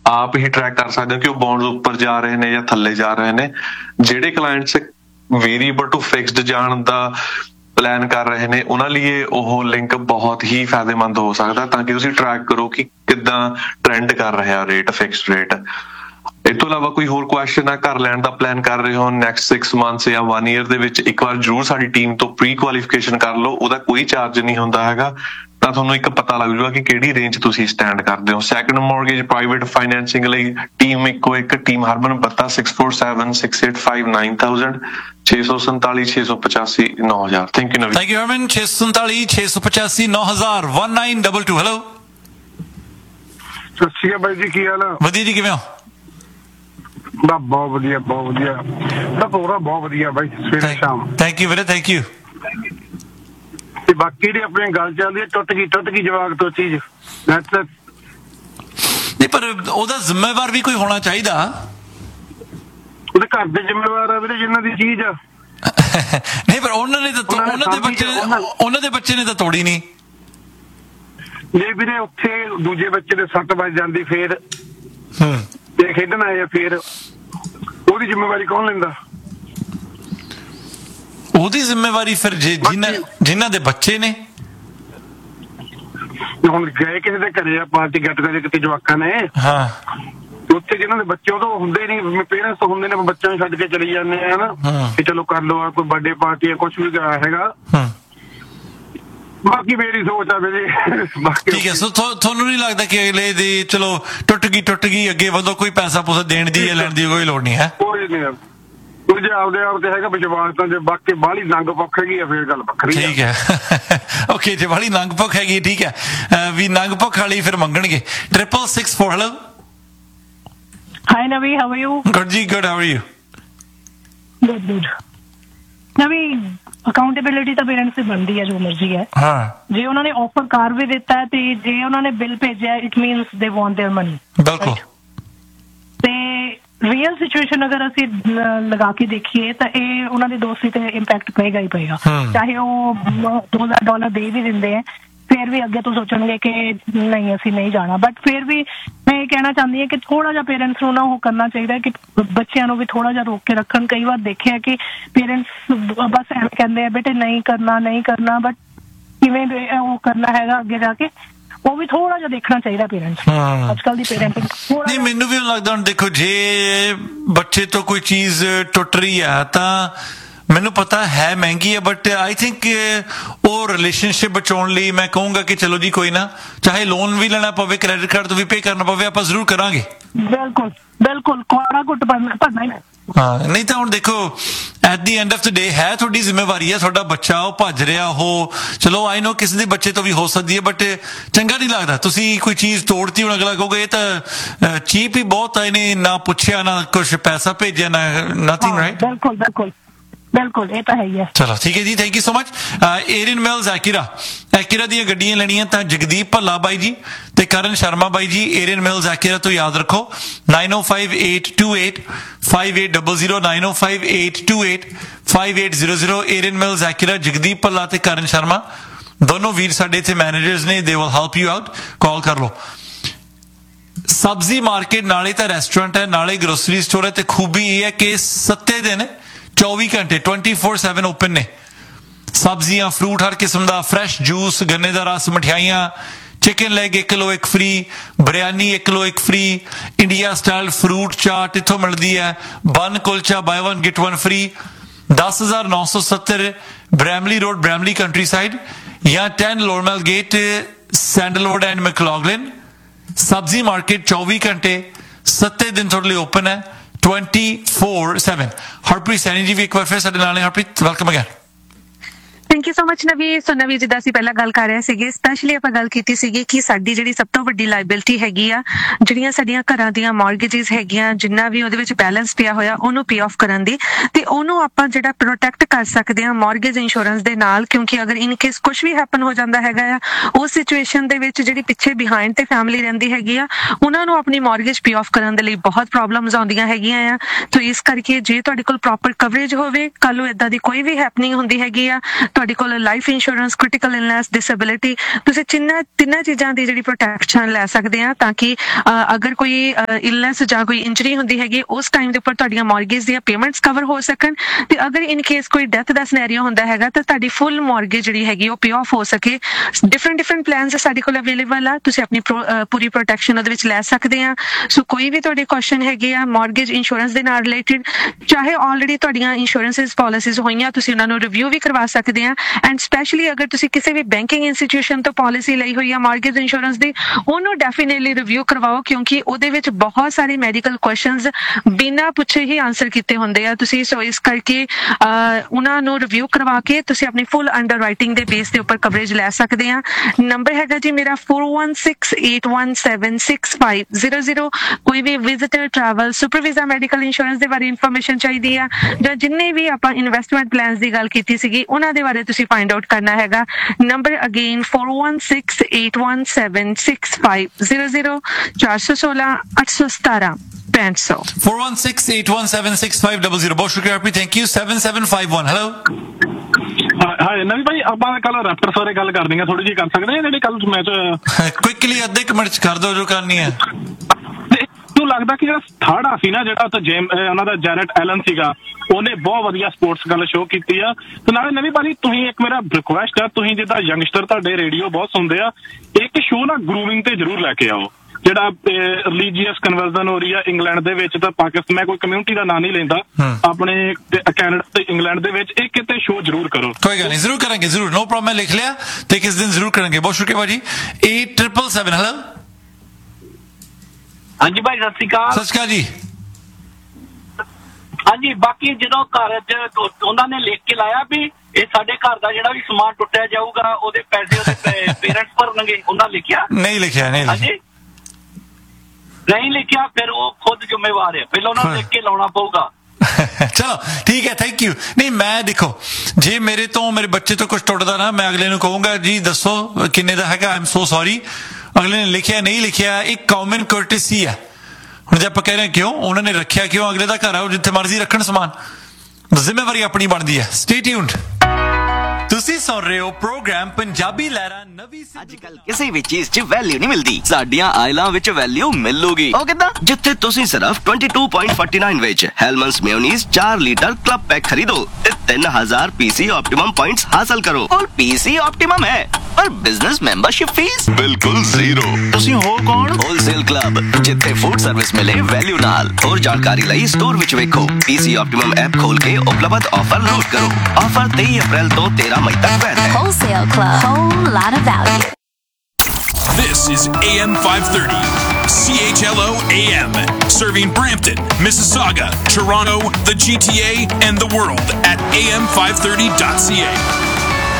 ਆਪ ਹੀ ਟਰੈਕ ਕਰ ਸਕਦੇ ਹੋ ਕਿ ਉਹ ਬੌਂਡਸ ਉੱਪਰ ਜਾ ਰਹੇ ਨੇ ਜਾਂ ਥੱਲੇ ਜਾ ਰਹੇ ਨੇ। ਜਿਹੜੇ ਕਲਾਇੰਟਸ ਵੇਰੀਏਬਲ ਟੂ ਫਿਕਸਡ ਜਾਣ ਦਾ ਪਲਾਨ ਕਰ ਰਹੇ ਨੇ ਉਹਨਾਂ ਲਈ ਉਹ ਲਿੰਕ ਬਹੁਤ ਹੀ ਫਾਇਦੇਮੰਦ ਹੋ ਸਕਦਾ, ਤਾਂ ਕਿ ਤੁਸੀਂ ਟਰੈਕ ਕਰੋ ਕਿ ਕਿੱਦਾਂ ਟ੍ਰੈਂਡ ਕਰ ਰਿਹਾ ਰੇਟ, ਫਿਕਸਡ ਰੇਟ। ਇਸ ਤੋਂ ਇਲਾਵਾ ਕੋਈ ਹੋਰ ਕੁਐਸਚਨ ਆ? ਘਰ ਲੈਣ ਦਾ ਪਲਾਨ ਕਰ ਰਹੇ ਹੋ ਨੈਕਸਟ 6 ਮੰਥਸ ਜਾਂ 1 ਈਅਰ ਦੇ ਵਿੱਚ, ਇੱਕ ਵਾਰ ਜ਼ਰੂਰ ਸਾਡੀ ਟੀਮ ਤੋਂ ਪ੍ਰੀ ਕੁਆਲੀਫਿਕੇਸ਼ਨ ਕਰ ਲਓ। ਉਹਦਾ ਕੋਈ ਚਾਰਜ ਨਹੀਂ ਹੁੰਦਾ ਹੈਗਾ, ਤਾਂ ਤੁਹਾਨੂੰ ਇੱਕ ਪਤਾ ਲੱਗ ਜਾਊਗਾ ਕਿ ਕਿਹੜੀ ਰੇਂਜ ਤੁਸੀਂ ਸਟੈਂਡ ਕਰਦੇ ਹੋ। ਸੈਕੰਡ ਮੌਰਗੇਜ ਪ੍ਰਾਈਵੇਟ ਫਾਈਨੈਂਸਿੰਗ ਲਈ ਟੀਮ ਇੱਕੋ ਇੱਕ, team Harman ਬੱਤਾ 6476859000 647 685 9000। Thank you Naveen. Thank you Harman. 647 685 9000 1922। Hello, ਸਤਿ ਸ਼੍ਰੀ ਅਕਾਲ ਬਾਈ ਜੀ, ਕੀ ਹਾਲ ਆ? ਵਧੀਆ ਜੀ, ਕਿਵੇਂ ਹੋ? ਬਹੁਤ ਵਧੀਆ, ਬਹੁਤ ਵਧੀਆ ਦਾ ਪ੍ਰੋਗਰਾਮ, ਬਹੁਤ ਵਧੀਆ ਬਾਈ, ਸਵੇਰੇ ਸ਼ਾਮ। ਥੈਂਕ ਯੂ ਵੀਰੇ, ਥੈਂਕ ਯੂ। ਤੇ ਬਾਕੀ ਦੀ ਆਪਣੀ ਗੱਲ ਚੱਲਦੀ ਹੈ, ਟੁੱਟ ਗਈ ਜਵਾਕ ਤੋਂ ਚੀਜ਼। ਨਹੀਂ, ਪਰ ਉਹਦਾ ਜ਼ਿੰਮੇਵਾਰ ਵੀ ਕੋਈ ਹੋਣਾ ਚਾਹੀਦਾ। ਉਹਦੇ ਘਰ ਦੇ ਜ਼ਿੰਮੇਵਾਰ ਆ ਵੀਰੇ, ਜਿਨ੍ਹਾਂ ਦੀ ਚੀਜ਼ ਆ। ਨਹੀਂ, ਪਰ ਉਹਨਾਂ ਨੇ ਤਾਂ ਉਹਨਾਂ ਦੇ ਬੱਚੇ ਨੇ ਤਾਂ ਤੋੜੀ ਨਹੀਂ। ਜੇ ਵੀਰੇ ਉੱਥੇ ਦੂਜੇ ਬੱਚੇ ਦੇ 7 ਵਜੇ ਜਾਂਦੀ, ਫੇਰ ਤੇ ਖੇਡਣ ਆਏ ਆ, ਫੇਰ ਉਹਦੀ ਜ਼ਿੰਮੇਵਾਰੀ ਕੌਣ ਲੈਂਦਾ? ਉਹਦੀ ਜ਼ਿੰਮੇਵਾਰੀ ਫਿਰ ਜਿਨ੍ਹਾਂ ਦੇ ਬੱਚੇ ਨੇ। ਹੁਣ ਗਏ ਕਿਸੇ ਦੇ ਘਰੇ ਆ, ਪਾਰਟੀ ਗੱਟ ਕਰੇ ਕਿਤੇ ਜਵਾਕਾਂ ਨੇ, ਹਾਂ, ਉੱਥੇ ਜਿਹਨਾਂ ਦੇ ਬੱਚੇ ਉਹ ਤਾਂ ਹੁੰਦੇ ਨਹੀਂ, ਪੇਰੈਂਟਸ ਤਾਂ ਹੁੰਦੇ ਨੇ, ਬੱਚਿਆਂ ਨੂੰ ਛੱਡ ਕੇ ਚਲੀ ਜਾਂਦੇ ਆ ਨਾ, ਕਿ ਚਲੋ ਕਰ ਲਓ, ਕੋਈ ਬਰਥਡੇ ਪਾਰਟੀ ਆ, ਕੁਛ ਵੀ ਹੈਗਾ। ਬਾਕੀ ਮੇਰੀ ਸੋਚ ਆ ਵੀਰੇ। ਠੀਕ ਹੈ, ਸੋ ਤੁਹਾਨੂੰ ਨਹੀਂ ਲੱਗਦਾ ਕਿ ਅਗਲੇ ਦੀ ਚਲੋ ਟੁੱਟ ਗਈ, ਅੱਗੇ ਵਧੋ, ਕੋਈ ਪੈਸਾ ਪੂਸਾ ਦੇਣ ਦੀ ਜਾਂ ਲੈਣ ਦੀ ਕੋਈ ਲੋੜ ਨਹੀਂ ਹੈ? ਕੋਈ ਨਹੀਂ, ਜੇ ਆਪਦੇ ਆਪ ਤੇ ਹੈਗਾ ਵਿਸ਼ਵਾਸ, ਤਾਂ ਜੇ ਬਾਕੀ ਬਾਹਲੀ ਨੰਗ ਭੁੱਖ ਹੈਗੀ ਆ, ਫੇਰ ਗੱਲ ਵੱਖਰੀ। ਠੀਕ ਹੈ, ਓਕੇ, ਜੇ ਬਾਹਲੀ ਨੰਗ ਭੁੱਖ ਹੈਗੀ, ਠੀਕ ਹੈ, ਵੀ ਨੰਗ ਭੁੱਖ ਵਾਲੀ ਫਿਰ ਮੰਗਣਗੇ। 6664। ਹੈਲੋ, ਹਾਈ ਨਵੀ, ਹਾਊ ਆਰ ਯੂ? ਗੁੱਡ ਜੀ, good, how are you? Good. ਨਵੀ, ਅਕਾਊਂਟੇਬਿਲਿਟੀ ਤਾਂ ਪੇਰੈਂਟਸ ਦੀ ਬਣਦੀ ਹੈ, ਜੋ ਮਰਜ਼ੀ ਹੈ। ਹਾਂ, ਜੇ ਉਹਨਾਂ ਨੇ ਆਫਰ ਕਰ ਵੀ ਦਿੱਤਾ ਤੇ ਜੇ ਉਹਨਾਂ ਨੇ ਬਿੱਲ ਭੇਜਿਆ, it means they want there money. ਬਿਲਕੁਲ। ਤੇ ਰੀਅਲ ਸਿਚੁਏਸ਼ਨ ਅਗਰ ਅਸੀਂ ਲਗਾ ਕੇ ਦੇਖੀਏ ਤਾਂ ਇਹ ਉਹਨਾਂ ਦੀ ਦੋਸਤੀ ਤੇ ਇੰਪੈਕਟ ਪਏਗਾ ਹੀ ਪਏਗਾ। ਚਾਹੇ ਉਹ $2000 ਦੇ ਵੀ ਦਿੰਦੇ ਹੈ, ਫਿਰ ਵੀ ਅੱਗੇ ਤੋਂ ਸੋਚਣਗੇ ਕਿ ਨਹੀਂ ਅਸੀਂ ਨਹੀਂ ਜਾਣਾ। ਬਟ ਫਿਰ ਵੀ ਮੈਂ ਇਹ ਕਹਿਣਾ ਚਾਹੁੰਦੀ ਹਾਂ ਕਿ ਥੋੜਾ ਜਿਹਾ ਪੇਰੈਂਟਸ ਨੂੰ ਨਾ ਉਹ ਕਰਨਾ ਚਾਹੀਦਾ ਕਿ ਬੱਚਿਆਂ ਨੂੰ ਵੀ ਥੋੜਾ ਜਿਹਾ ਰੋਕ ਕੇ ਰੱਖਣ। ਕਈ ਵਾਰ ਦੇਖਿਆ ਕਿ ਪੇਰੈਂਟਸ ਬਸ ਐਵੇਂ ਕਹਿੰਦੇ ਆ, ਬੇਟੇ ਨਹੀਂ ਕਰਨਾ, ਬਟ ਕਿਵੇਂ ਉਹ ਕਰਨਾ ਹੈਗਾ ਅੱਗੇ ਜਾ ਕੇ, ਉਹ ਵੀ ਥੋੜਾ ਜਿਹਾ ਦੇਖਣਾ ਚਾਹੀਦਾ ਪੇਰੈਂਟਸ। ਅੱਜ ਕੱਲ ਦੀ ਪੇਰੈਂਟਿੰਗ ਨਹੀਂ, ਮੈਨੂੰ ਵੀ ਲੱਗਦਾ ਹੁਣ ਦੇਖੋ, ਜੇ ਬੱਚੇ ਤੋਂ ਕੋਈ ਚੀਜ਼ ਟੁੱਟ ਰਹੀ ਹੈ ਤਾਂ ਮੈਨੂੰ ਪਤਾ ਹੈ ਮਹਿੰਗੀ ਹੈ, ਬਟ ਆਈ ਥਿੰਕ ਉਹ ਰਿਲੇਸ਼ਨਸ਼ਿਪ ਬਚਾਉਣ ਲਈ ਮੈਂ ਕਹੂੰਗਾ ਕਿ ਚਲੋ ਜੀ ਕੋਈ ਨਾ, ਚਾਹੇ ਲੋਨ ਵੀ ਲੈਣਾ ਪਵੇ, ਕ੍ਰੈਡਿਟ ਕਾਰਡ ਤੋਂ ਵੀ ਪੇ ਕਰਨਾ ਪਵੇ, ਆਪਾਂ ਜ਼ਰੂਰ ਕਰਾਂਗੇ। ਬਿਲਕੁਲ ਕੋੜਾ ਘੁੱਟ ਭਰਨਾ ਹੀ। ਹਾਂ, ਨਹੀਂ ਤਾਂ ਹੁਣ ਦੇਖੋ, at the end of the ਡੇ ਹੈ ਤੁਹਾਡੀ ਜ਼ਿੰਮੇਵਾਰੀ ਹੈ, ਤੁਹਾਡਾ ਬੱਚਾ ਉਹ ਭੱਜ ਰਿਹਾ, ਉਹ ਚਲੋ ਆਈ ਨੋ ਕਿਸੇ ਦੇ ਬੱਚੇ ਤੋਂ ਵੀ ਹੋ ਸਕਦੀ ਹੈ, ਬਟ ਚੰਗਾ ਨਹੀਂ ਲੱਗਦਾ ਤੁਸੀਂ ਕੋਈ ਚੀਜ਼ ਤੋੜਤੀ, ਹੁਣ ਅਗਲਾ ਕਹੋਗੇ ਇਹ ਤਾਂ ਚੀਪ ਹੀ ਬਹੁਤ ਆ, ਇਹਨੇ ਨਾ ਪੁੱਛਿਆ, ਨਾ ਕੁਛ ਪੈਸਾ ਭੇਜਿਆ, ਨਾ ਨਥਿੰਗ, ਰਾਈਟ? ਬਿਲਕੁਲ, ਇਹ ਤਾਂ ਹੈ ਹੀ ਹੈ। ਚਲੋ ਠੀਕ ਹੈ ਜੀ, thank you so much. ਏਰੀਅਨ mills ਐਕੀਰਾ ਦੀਆਂ ਗੱਡੀਆਂ ਲੈਣੀਆਂ ਤਾਂ ਜਗਦੀਪ ਭੱਲਾ ਬਾਈ ਜੀ ਤੇ ਕਰਨ ਸ਼ਰਮਾ ਬਾਈ ਜੀ, ਏਰੀਅਨ ਮਿਲਸ ਐਕੀਰਾ ਤੋਂ ਯਾਦ ਰੱਖੋ 905828 5800 905828 5800। ਏਰੀਅਨ ਮਿਲਸ ਐਕੀਰਾ, ਜਗਦੀਪ ਭੱਲਾ ਤੇ ਕਰਨ ਸ਼ਰਮਾ, ਦੋਨੋਂ ਵੀਰ ਸਾਡੇ ਇੱਥੇ ਮੈਨੇਜਰਸ ਨੇ, they will help you out, ਕਾਲ ਕਰ ਲਓ। ਸਬਜ਼ੀ ਮਾਰਕੀਟ ਨਾਲੇ ਤਾਂ ਰੈਸਟੋਰੈਂਟ ਹੈ, ਨਾਲੇ ਗਰੋਸਰੀ ਸਟੋਰ ਹੈ, ਤੇ ਖੂਬੀ ਇਹ ਹੈ ਕਿ 7 ਦਿਨ 24 ਘੰਟੇ 24/7 ਓਪਨ ਨੇ। ਸਬਜ਼ੀਆਂ, ਫਰੂਟ, ਹਰ ਕਿਸਮ ਦਾ, ਫਰੈਸ਼ ਜੂਸ, ਗੰਨੇ ਦਾ ਰਸ, ਮਠਿਆਈਆਂ, chicken leg 1 kilo 1 free, biryani 1 kilo 1 free, India style fruit चाट इत्थों मिलती है, बन kulcha bye 1 gate 1 free. 10,970 Bramalea road, Bramalea country side, या 10 लोरमेल गेट, सैंडलवुड एंड मैकलॉगलिन। सब्जी मार्केट 24 घंटे 7 दिन थोड़े लिए ओपन है, 24/7। हरप्रीत सैनी जी भी एक बार फिर साडे नाल ने। Harpreet, welcome again. Thank you so much ਨਵੀ। ਸੋ ਨਵੀ, ਜਿੱਦਾਂ ਅਸੀਂ ਪਹਿਲਾਂ ਗੱਲ ਕਰ ਰਹੇ ਸੀਗੇ, ਸਪੈਸ਼ਲੀ ਆਪਾਂ ਗੱਲ ਕੀਤੀ ਸੀਗੀ ਕਿ ਸਾਡੀ ਜਿਹੜੀ ਸਭ ਤੋਂ ਵੱਡੀ ਲਾਇਬਿਲਿਟੀ ਹੈਗੀ ਆ, ਜਿਹੜੀਆਂ ਸਾਡੀਆਂ ਘਰਾਂ ਦੀਆਂ ਮੌਰਗੇਜਿਸ ਹੈਗੀਆਂ, ਜਿੰਨਾ ਵੀ ਉਹਦੇ ਵਿੱਚ ਬੈਲੈਂਸ ਪਿਆ ਹੋਇਆ ਉਹਨੂੰ ਪੇ ਆਫ ਕਰਨ ਦੀ, ਤੇ ਉਹਨੂੰ ਆਪਾਂ ਜਿਹੜਾ ਪ੍ਰੋਟੈਕਟ ਕਰ ਸਕਦੇ ਹਾਂ ਮੌਰਗੇਜ ਇੰਸ਼ੋਰੈਂਸ ਦੇ ਨਾਲ। ਕਿਉਂਕਿ ਅਗਰ ਇਨ ਕੇਸ ਕੁਝ ਵੀ ਹੈਪਨ ਹੋ ਜਾਂਦਾ ਹੈਗਾ ਆ, ਉਸ ਸਿਚੁਏਸ਼ਨ ਦੇ ਵਿੱਚ ਜਿਹੜੀ ਪਿੱਛੇ ਬਿਹਾਈਂਡ ਤੇ ਫੈਮਿਲੀ ਰਹਿੰਦੀ ਹੈਗੀ ਆ, ਉਹਨਾਂ ਨੂੰ ਆਪਣੀ ਮੌਰਗੇਜ ਪੇ ਆਫ ਕਰਨ ਦੇ ਲਈ ਬਹੁਤ ਪ੍ਰੋਬਲਮਸ ਆਉਂਦੀਆਂ ਹੈਗੀਆਂ ਆ। ਤਾਂ ਇਸ ਕਰਕੇ ਜੇ ਤੁਹਾਡੇ ਕੋਲ ਪ੍ਰੋਪਰ ਕਵਰੇਜ ਹੋਵੇ, ਕੱਲ ਨੂੰ ਏਦਾਂ ਦੀ ਕੋਈ ਵੀ ਹੈਪਨਿੰਗ ਹੁੰਦੀ ਹੈਗੀ ਆ, ਤੁਹਾਡੇ ਕੋਲ life insurance, critical illness, disability, ਤੁਸੀਂ ਤਿੰਨਾਂ ਚੀਜ਼ਾਂ ਦੀ ਜਿਹੜੀ ਪ੍ਰੋਟੈਕਸ਼ਨ ਲੈ ਸਕਦੇ ਆ ਤਾਂ ਕਿ ਅਗਰ ਕੋਈ ਇਲਨੈਸ ਜਾਂ ਕੋਈ ਇੰਜਰੀ ਹੁੰਦੀ ਹੈਗੀ ਉਸ ਟਾਈਮ ਦੇ ਉੱਪਰ ਤੁਹਾਡੀਆਂ ਮੌਰਗੇਜ ਦੀਆਂ ਪੇਮੈਂਟਸ ਕਵਰ ਹੋ ਸਕਣ, ਤੇ ਅਗਰ ਇਨ ਕੇਸ ਕੋਈ ਡੈਥ ਦਾ ਸਿਨੈਰੀਓ ਹੁੰਦਾ ਹੈਗਾ ਤਾਂ ਤੁਹਾਡੀ ਫੁੱਲ ਮੌਰਗੇਜ ਜਿਹੜੀ ਹੈਗੀ ਉਹ ਪੇ ਆਫ ਹੋ ਸਕੇ। ਡਿਫਰੈਂਟ ਪਲਾਨਸ ਸਾਡੇ ਕੋਲ ਅਵੇਲੇਬਲ ਆ, ਤੁਸੀਂ ਆਪਣੀ ਪੂਰੀ ਪ੍ਰੋਟੈਕਸ਼ਨ ਉਹਦੇ ਵਿੱਚ ਲੈ ਸਕਦੇ ਆ। ਸੋ ਕੋਈ ਵੀ ਤੁਹਾਡੇ ਕੁਐਸਚਨ ਹੈਗੇ ਆ ਮੌਰਗੇਜ ਇੰਸ਼ੋਰੈਂਸ ਦੇ ਨਾਲ ਰਿਲੇਟਡ, ਚਾਹੇ ਆਲਰੇਡੀ ਤੁਹਾਡੀਆਂ ਇੰਸ਼ੋਰੈਂਸਿਸ ਪਾਲਿਸੀਜ਼ ਹੋਈਆਂ ਤੁਸੀਂ ਉਹਨਾਂ ਨੂੰ ਰਿਵਿਊ ਵੀ ਕਰਵਾ ਸਕਦੇ ਆ। ਐਂਡ ਸਪੈਸ਼ਲੀ ਅਗਰ ਤੁਸੀਂ ਕਿਸੇ ਵੀ ਬੈਂਕਿੰਗ ਇੰਸਟੀਟਿਊਸ਼ਨ ਤੋਂ ਪਾਲਿਸੀ ਲਈ ਹੋਈ ਆ ਮੌਰਗੇਜ ਇੰਸ਼ੋਰੈਂਸ ਦੀ, ਉਹਨੂੰ ਡੈਫੀਨੇਟਲੀ ਰਿਵਿਊ ਕਰਵਾਓ ਕਿਉਂਕਿ ਉਹਦੇ ਵਿੱਚ ਬਹੁਤ ਸਾਰੇ ਮੈਡੀਕਲ ਕੁਐਸਚਨਸ ਬਿਨਾਂ ਪੁੱਛੇ ਹੀ ਆਨਸਰ ਕੀਤੇ ਹੁੰਦੇ ਆ ਤੁਸੀਂ। ਸੋ ਇਸ ਕਰਕੇ ਉਹਨਾਂ ਨੂੰ ਰਿਵਿਊ ਕਰਵਾ ਕੇ ਤੁਸੀਂ ਆਪਣੀ ਫੁੱਲ ਅੰਡਰਰਾਈਟਿੰਗ ਦੇ ਬੇਸ ਦੇ ਉੱਪਰ ਕਵਰੇਜ ਲੈ ਸਕਦੇ ਆ। ਨੰਬਰ ਹੈਗਾ ਜੀ ਮੇਰਾ 4168176500। ਕੋਈ ਵੀ visitor, travel, super visa, medical insurance ਦੇ ਬਾਰੇ ਇਨਫੋਰਮੇਸ਼ਨ ਚਾਹੀਦੀ ਆ ਜਾਂ ਜਿੰਨੇ ਵੀ ਆਪਾਂ ਇਨਵੈਸਟਮੈਂਟ ਪਲਾਨਸ ਦੀ ਗੱਲ ਕੀਤੀ ਸੀਗੀ ਉਹਨਾਂ ਦੇ ਬਾਰੇ ਤੁਸੀਂ ਫਾਈਂਡ ਆਊਟ ਕਰਨਾ ਹੈਗਾ। Number again 4168176500 416 817 6500 4168176500। ਬਹੁਤ ਸ਼ੁਕਰੀਆ ਆਪੀ, ਥੈਂਕ ਯੂ। 7751 ਹੈਲੋ। ਹਾਂ ਨਵੀਂ ਭਾਈ, ਆਪਾਂ ਕੱਲ ਰੈਪਟਰਸ ਬਾਰੇ ਗੱਲ ਕਰਨੀ ਆ, ਥੋੜੀ ਜਿਹੀ ਕਰ ਸਕਦੇ ਆ ਜਿਹੜੇ ਕੱਲ ਮੈਚ ਕੁਇਕਲੀ ਅੱਧੇ ਕੁ ਮਿੰਟ ਚ ਕਰ ਦਿਓ ਜੋ ਕਰਨੀ ਹੈ। ਮੈਨੂੰ ਲੱਗਦਾ ਕਿ ਜਿਹੜਾ ਥਰਡ ਆ ਸੀ ਨਾ, ਜਿਹੜਾ ਉੱਥੇ ਉਹਨਾਂ ਦਾ ਜੈਰਟ ਐਲਨ ਸੀਗਾ, ਉਹਨੇ ਬਹੁਤ ਵਧੀਆ ਸਪੋਰਟਸ ਗੱਲ ਸ਼ੋਅ ਕੀਤੀ ਆ। ਤੇ ਨਾਲੇ ਨਵੀਂ ਭਾਜੀ ਤੁਸੀਂ ਇੱਕ ਮੇਰਾ ਰਿਕੁਐਸਟ ਆ, ਤੁਸੀਂ ਜਿੱਦਾਂ ਯੰਗਸਟਰ ਤੁਹਾਡੇ ਰੇਡੀਓ ਬਹੁਤ ਸੁਣਦੇ ਆ, ਇੱਕ ਸ਼ੋਅ ਨਾ ਗਰੂਮਿੰਗ ਤੇ ਜ਼ਰੂਰ ਲੈ ਕੇ ਆਓ। ਜਿਹੜਾ ਰਿਲੀਜੀਅਸ ਕਨਵਰਜ਼ਨ ਹੋ ਰਹੀ ਆ ਇੰਗਲੈਂਡ ਦੇ ਵਿੱਚ ਤਾਂ ਪਾਕਿਸਤਾਨ, ਮੈਂ ਕੋਈ ਕਮਿਊਨਿਟੀ ਦਾ ਨਾਂ ਨਹੀਂ ਲੈਂਦਾ, ਆਪਣੇ ਕੈਨੇਡਾ ਤੇ ਇੰਗਲੈਂਡ ਦੇ ਵਿੱਚ ਇਹ ਕਿਤੇ ਸ਼ੋਅ ਜ਼ਰੂਰ ਕਰੋ। ਕੋਈ ਗੱਲ ਨਹੀਂ, ਜ਼ਰੂਰ ਕਰਾਂਗੇ, ਜ਼ਰੂਰ, ਨੋ ਪ੍ਰੋਬਲਮ। ਮੈਂ ਲਿਖ ਲਿਆ ਤੇ ਕਿਸ ਦਿਨ ਜ਼ਰੂਰ ਕਰਾਂਗੇ। ਬਹੁਤ ਸ਼ੁਕਰੀਆ ਭਾਜੀ। 8777 ਹੈਲੋ। ਹਾਂਜੀ ਭਾਈ ਸਤਿ ਸ਼੍ਰੀ ਅਕਾਲ। ਸਤਿ ਸ਼੍ਰੀ ਅਕਾਲ ਜੀ। ਹਾਂਜੀ, ਬਾਕੀ ਜਦੋਂ ਘਰ ਚ ਉਹਨਾਂ ਨੇ ਲਿਖ ਕੇ ਲਾਇਆ ਵੀ ਇਹ ਸਾਡੇ ਘਰ ਦਾ ਜਿਹੜਾ ਵੀ ਸਮਾਨ ਟੁੱਟਿਆ ਜਾਊਗਾ ਉਹਦੇ ਪੈਸੇ ਉਹਦੇ ਪੇਰੈਂਟਸ ਭਰਨਗੇ, ਉਹਨਾਂ ਲਿਖਿਆ? ਨਹੀਂ ਲਿਖਿਆ, ਨਹੀਂ ਲਿਖਿਆ। ਨਹੀਂ ਲਿਖਿਆ, ਫਿਰ ਉਹ ਖੁਦ ਜ਼ਿੰਮੇਵਾਰ ਹੈ, ਪਹਿਲਾਂ ਉਹਨਾਂ ਨੂੰ ਲਿਖ ਕੇ ਲਾਉਣਾ ਪਊਗਾ। ਚਲੋ ਠੀਕ ਹੈ, ਥੈਂਕ ਯੂ। ਨਹੀਂ ਮੈਂ ਦੇਖੋ, ਜੇ ਮੇਰੇ ਬੱਚੇ ਤੋਂ ਕੁਝ ਟੁੱਟਦਾ ਨਾ, ਮੈਂ ਅਗਲੇ ਨੂੰ ਕਹੂੰਗਾ ਜੀ ਦੱਸੋ ਕਿੰਨੇ ਦਾ ਹੈਗਾ, ਆਈ ਐਮ ਸੋ ਸੌਰੀ। ਅਗਲੇ ਨੇ ਲਿਖਿਆ ਨਹੀਂ ਲਿਖਿਆ, ਇੱਕ ਕਾਮਨ ਕਰਟੇਸੀ ਹੈ। ਹੁਣ ਜੇ ਆਪਾਂ ਕਹਿ ਰਹੇ ਕਿਉਂ ਉਹਨਾਂ ਨੇ ਰੱਖਿਆ, ਕਿਉਂ? ਅਗਲੇ ਦਾ ਘਰ ਆ, ਉਹ ਜਿੱਥੇ ਮਰਜ਼ੀ ਰੱਖਣ ਸਮਾਨ, ਜ਼ਿੰਮੇਵਾਰੀ ਆਪਣੀ ਬਣਦੀ ਹੈ। Stay tuned. ਤੁਸੀਂ ਸੁਣ ਰਹੇ ਹੋ ਪ੍ਰੋਗਰਾਮ ਪੰਜਾਬੀ ਲਹਿਰਾਂ ਨਵੀਂ। ਅੱਜ ਕੱਲ ਕਿਸੇ ਵੀ ਚੀਜ਼ 'ਚ ਵੈਲਿਊ ਨਹੀਂ ਮਿਲਦੀ, ਸਾਡੀਆਂ ਆਇਲਾਂ ਵਿੱਚ ਵੈਲਿਊ ਮਿਲੂਗੀ। ਉਹ ਕਿੱਦਾਂ? ਜਿੱਥੇ ਤੁਸੀਂ ਸਿਰਫ 22.49 ਵਿੱਚ ਹੈਲਮਨਸ ਮੇਯੋਨੀਜ਼ 4 ਲੀਟਰ ਕਲੱਬ ਪੈਕ ਖਰੀਦੋ ਤੇ 3000 PC ऑप्टिमम पॉइंट्स हासिल करो। और PC ऑप्टिमम है पर बिजनेस मेंबरशिप फीस बिल्कुल जीरो। ਤੁਸੀਂ ਹੋ ਕੌਣ? ਹੋਲਸੇਲ ਕਲੱਬ, ਜਿੱਥੇ ਫੂਡ ਸਰਵਿਸ ਮਿਲੇ ਵੈਲਿਊ ਨਾਲ। ਹੋਰ ਜਾਣਕਾਰੀ ਲਈ ਸਟੋਰ ਵਿੱਚ ਵੇਖੋ। PC ऑप्टिमम ऐप खोल के उपलब्ध ऑफर लोड करो। ऑफर 23 अप्रैल तो 13 मई तक वैध है। Wholesale Club, whole lot of value. This is AM 530, CHLO AM, serving Brampton, Mississauga, Toronto, the GTA, and the world at am530.ca.